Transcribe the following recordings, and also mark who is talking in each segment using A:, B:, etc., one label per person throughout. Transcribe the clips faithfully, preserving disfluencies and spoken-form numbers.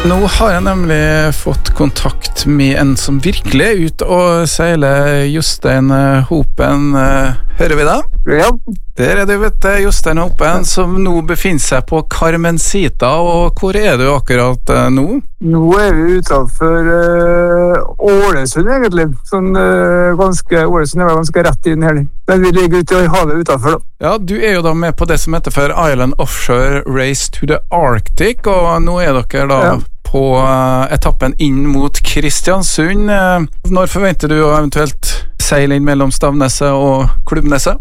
A: Nå har jeg nemlig fått kontakt med en som virkelig er ute og seiler, Jostein Hopen. Hører vi det?
B: Ja.
A: Der er du, vet du, Jostein Hopen, som nå befinner seg på Carmencita. Og hvor er du akkurat nå?
B: Nå er vi utenfor uh, Ålesund, egentlig. Sånn uh, ganske, Ålesund er ganske rett inn her. Men vi ligger ute i havet utenfor, da.
A: Ja, du er jo da med på det som heter for Island Offshore Race to the Arctic, og nå er dere da ja. på uh, etappen inn mot Kristiansund. Uh, når forventer du å eventuelt seile inn mellom Stavneset og Klubbneset?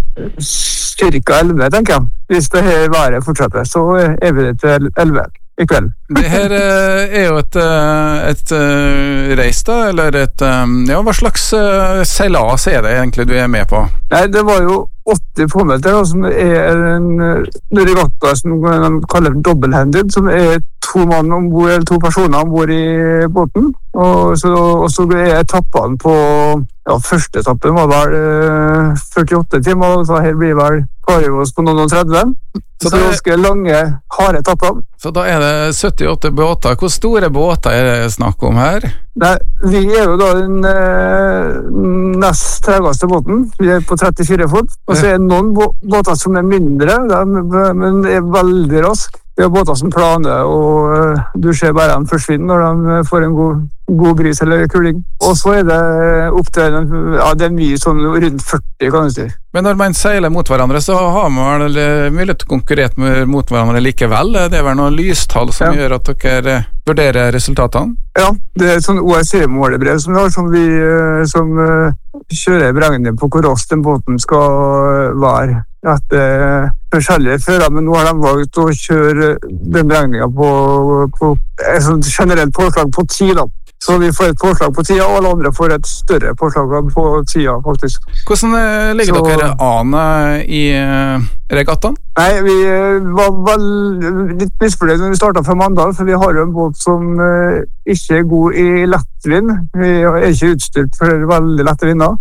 B: Cirka elleve, tenker jeg. Hvis det her været fortsetter, så er vi det til elleve i kveld.
A: Det her uh, er jo et, uh, et uh, reis da, eller et, um, ja, hva slags uh, seilas er det egentlig du er med på?
B: Nei, det var jo åtti påmelter, som er en uh, regatta som de kaller double-handed, som er to mann ombord, eller to personer ombord i båten, og så, og så er etappene på, ja, første etappen var vel uh, førtiåtte timer, og så her blir vel klarer vi oss på noen og tredve. Så, så det er ganske lange, harde etapper.
A: Så da er det syttiåtte båter. Hvor store båter er det snakk om her?
B: Nei, vi er jo da den eh, nest tregeste båten. Vi er på trettifire fot. Og så er det noen båter som er mindre, men er veldig raske. Det er båter som planer, og uh, du ser bare dem forsvinne når de får en god, god bris eller kuling. Og så er det opp til, ja, det er mye sånn rundt førti, kan du si.
A: Men når man seiler mot hverandre, så har man vel mulighet til å konkurrere mot hverandre likevel. Det er vel noen lystall som ja. gjør at dere vurderer resultatene? Ja,
B: det er et sånn O S C-målebrev som vi har, som vi som, uh, kjører beregning på hvor raskt den båten skal være. At det er forskjellige fører, men nå har de valgt å kjøre den beregningen på, på et sånt generelt påslag på ti, da. Så vi får et påslag på tida, og alle andre får et større påslag på tida, faktisk.
A: Hvordan ligger så, dere an i regattaen?
B: Nei, vi var vel litt misfornøyd når vi startet fra mandag, for vi har jo en båt som ikke er god i lettvind. Vi er ikke utstyrt for veldig lette vinder,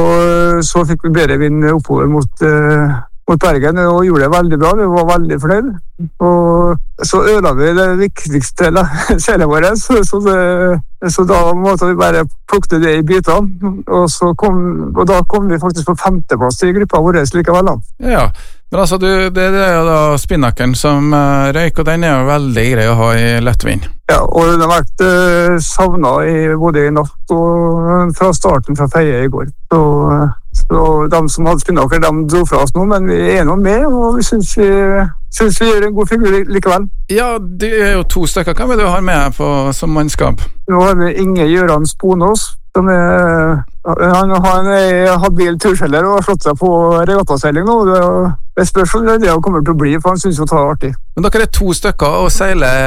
B: og så fikk vi bedre vind oppover mot, mot Bergen, og gjorde det veldig bra. Vi var veldig fornøyd. Og så ødela vi det viktigste seilet vårt, så, så, det, så da måtte vi bare plukke det i bitene, og, så kom, og da kom vi faktisk på femteplass i gruppa vår likevel. Da.
A: Ja, men altså, du, det, det er jo da spinnakeren som uh, røyk, og den er jo veldig grei å ha i lettvind.
B: Ja, og den har vært uh, savnet i, både i natt og fra starten fra Feie i går. Så, så de som hadde spinnaker, de dro fra oss nå, men vi er nå med, og vi synes vi, synes vi gjør en god figur likevel.
A: Ja, det er jo to stykker. Hva vil du ha med på som mannskap?
B: Nå har vi Inge Gjøran Sponås, som er, han har en habil turseller og har slått seg på regattaseiling nå. Det, det spørs om det han kommer til å bli, for han synes jo det er artig.
A: Men dere er to stykker og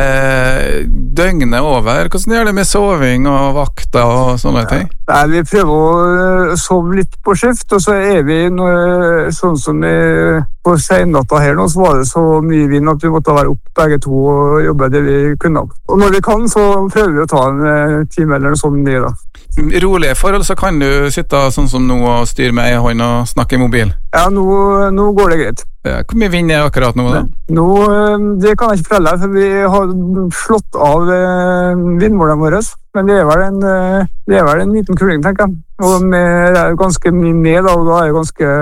A: seiler døgnet over. Hvordan gjør det med soving og vakter og sånne ting?
B: Nei, vi prøver å sove litt på skift, og så er vi noe, sånn som vi, på sennatta her nå, så var det så mye vind at vi måtte være opp begge to og jobbe det vi kunne. Og når vi kan, så prøver vi å ta en time eller noe sånn ned da.
A: I rolige forhold så kan du sitte sånn som nå og styre med en hånd og snakke i mobil?
B: Ja, nå, nå går det greit.
A: Ja, hvor mye vind er akkurat nå da?
B: Nå, det kan jeg ikke fortelle, for vi har slått av vindmålene våre, men det er vel en, det er vel en liten kuling, tenker jeg. Og med, det er ganske mye ned, og da er det ganske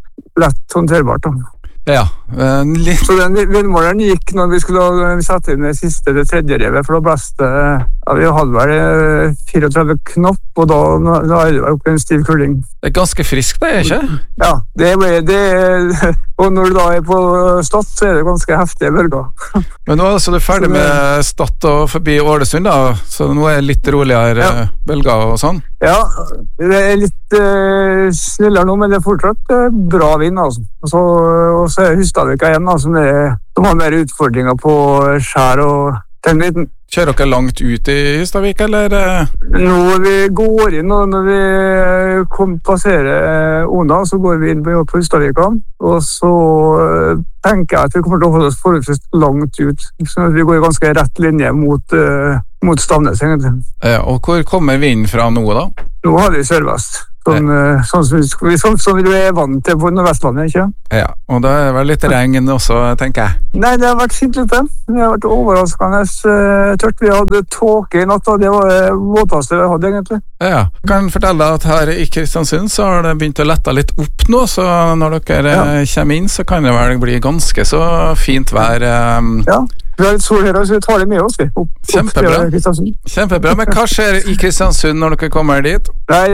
B: lett håndterbart da.
A: Ja, litt...
B: Så den vindmåleren gikk når vi skulle sette inn det siste, det tredje revet, for da blæste, ja, vi hadde vel fireogtredve knopp, og da, da er det oppe en stiv kuling.
A: Det er ganske frisk det, ikke?
B: Ja, det er det, og når du da er på Stad, så er det ganske heftige bølger.
A: Men nå er altså du ferdig med Stad og forbi Ålesund da, så nå er det litt roligere ja. bølger og sånn?
B: Ja, det er litt uh, snillere nå, men det er fortsatt uh, bra vind, altså. Og så, og så er Hustadvika igjen, da, som, er, som har mer utfordringer på skjær og den biten.
A: Kjører dere langt ut i Hustadvik, eller?
B: Når vi går inn, og når vi kommer passerer Ona, så går vi inn på Hustadvika, og så tenker jeg at vi kommer til å holde oss forholdsvis langt ut. Så vi går i ganske rett linje mot, uh, mot Stavnes, egentlig.
A: Ja, og hvor kommer vinden fra nå, da?
B: Nå har vi sørvest. Sånn, eh, sånn, som, sånn som du er vant til på Nordvestlandet, ikke?
A: Ja, og da er det vel litt regn også, tenker jeg.
B: Nei, det har vært fint litt. Det har vært overraskende uh, tørt. Vi hadde tåke i natt, og det var det våteste vi hadde, egentlig.
A: Ja, jeg kan fortelle deg at her i Kristiansund så har det begynt å lette litt opp nå, så når dere ja. kommer inn, så kan det vel bli ganske så fint vær. Um...
B: Ja. Vi har litt sol her, så vi tar det med oss. Vi. Opp,
A: Kjempebra.
B: Opp
A: Kjempebra. Men hva skjer i Kristiansund når dere kommer dit?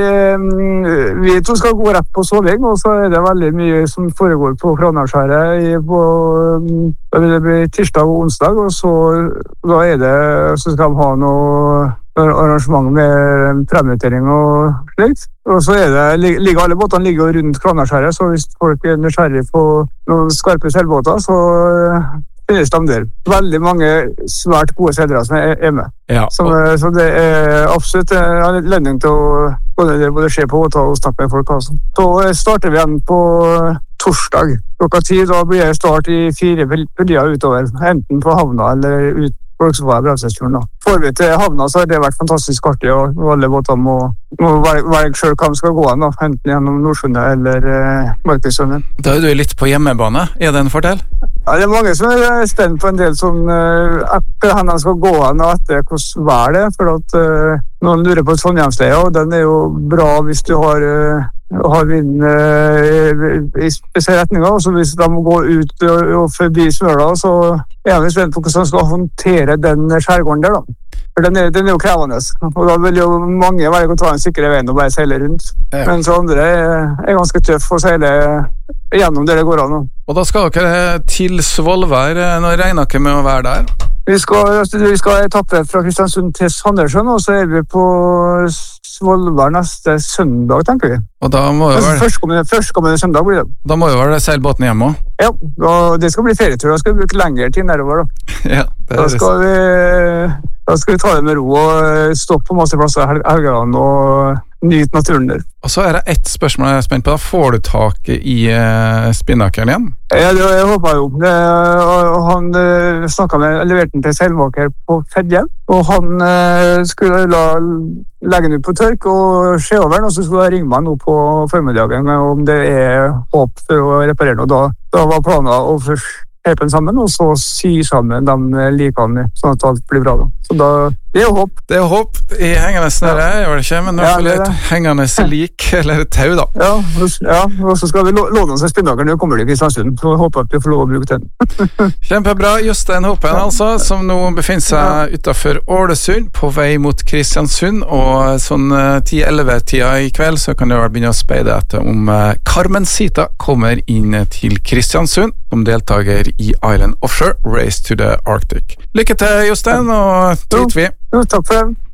B: Nei, vi to skal gå rett på soving, og så er det veldig mye som foregår på Kranarskjæret på det vil bli tirsdag og onsdag, og så, da er det, så skal vi ha noe arrangement med premietering og slikt. Og så er det, ligger, alle båtene ligger rundt Kranarskjæret, så hvis folk er nysgjerrig på noen skarpe seilbåter, så finnes de der. Veldig mange svært gode seilere som er med.
A: Ja, og...
B: så, så det er absolutt en anledning til å både, både se på og snakke med folk. Altså. Så starter vi igjen på torsdag klokka ti. Da blir det start i fire puljer utover, enten på havna eller ut på Bremsnesfjorden. Får vi til havna, så har det vært fantastisk artig, og alle båter må, må velge selv hva de skal gå an, enten gjennom Nordsundet eller eh, Markedssundet.
A: Da er du litt på hjemmebane. Er det en fortell?
B: Ja, det er mange som er spent på en del sånn uh, etter hvordan de skal gå an og etter hvordan vær det er, for at uh, noen lurer på Trondheimsleia, og den er jo bra hvis du har uh, har vind uh, i spesielle retninger, og så hvis de må gå ut og, og forbi Smøla, så er vi spent på hvordan de skal håndtere den skjærgården der, da. For den er, den er jo krevende, og da vil jo mange være godt ta en sikre veien og bare seile rundt. Ja. Men så andre er, er ganske tøff å seile gjennom det det går an.
A: Og da skal dere til Svolvær. Når regner dere med å være der?
B: Vi skal, vi skal etappe fra Kristiansund til Sandnessjøen, og så er vi på Svolvær neste søndag, tenker vi.
A: Og da må jo være...
B: Førstkommende, førstkommende søndag blir det.
A: Da må jo være seilbåten hjemme også.
B: Ja, og det skal bli ferietur. Da skal vi bruke lengre tid nedover, da.
A: Ja, det er
B: da, skal vi, da skal vi ta det med ro og stoppe på masse plasser i helgene og nyte naturen der.
A: Og så er det ett spørsmål jeg er spent på. Da får du tak i uh, spinnakeren igjen?
B: Ja, det jeg håper jeg jo. Det, og han uh, snakket med, leverte den til seilmaker på Fedje, og han uh, skulle la, legge den ut på tørk og se over den, og så skulle jeg ringe meg nå på formiddagen om det er håp for å reparere noe. Da, da var planen å først hepe den sammen, og så sy sammen de likene, sånn at alt blir bra da. Så da, det er jo håp.
A: Det er jo håp i hengende snøre, ja. Gjør det ikke, men i hvert fall ja, et hengende lik, eller et tau da.
B: Ja, ja, og så skal vi låne oss en spinnaker når vi kommer til Kristiansund, så håper jeg at vi får lov å bruke den.
A: Kjempebra, Jostein Hopen altså, som nå befinner seg utenfor Ålesund, på vei mot Kristiansund, og sånn ti elleve-tida i kveld, så kan du vel begynne å speide etter om Carmen Sita kommer inn til Kristiansund, som deltaker i Island Offshore Race to the Arctic. Lykke til, Jostein, og dit vi.
B: Jo, takk for det.